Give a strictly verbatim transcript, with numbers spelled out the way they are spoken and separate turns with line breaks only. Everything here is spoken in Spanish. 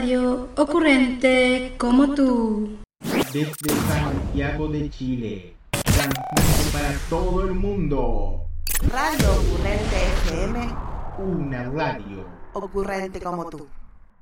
radio ocurrente como tú.
Desde Santiago de Chile, transmite para todo el mundo.
Radio Ocurrente F M.
Una radio
ocurrente como tú.